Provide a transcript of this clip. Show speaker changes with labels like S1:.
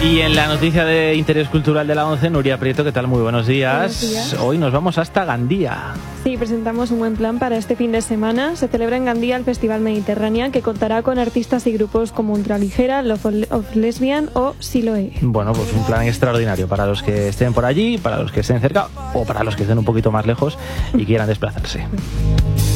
S1: Y en la noticia de interés cultural de la ONCE, Nuria Prieto, ¿qué tal? Muy buenos días.
S2: Buenos días.
S1: Hoy nos vamos hasta Gandía.
S2: Sí, presentamos un buen plan para este fin de semana. Se celebra en Gandía el Festival Mediterránea, que contará con artistas y grupos como Ultraligera, Love of Lesbian o Siloé.
S1: Bueno, pues un plan extraordinario para los que estén por allí, para los que estén cerca o para los que estén un poquito más lejos y quieran desplazarse.